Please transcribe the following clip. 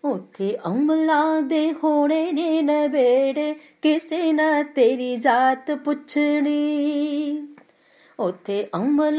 ਉੱਥੇ ਅਮਲਾਂ ਦੇ ਹੋਣੇ ਨੇ ਨਵੇੜੇ, ਕਿਸੇ ਨਾ ਤੇਰੀ ਜਾਤ ਪੁੱਛਣੀ। ਉੱਥੇ ਅਮਲਾਂ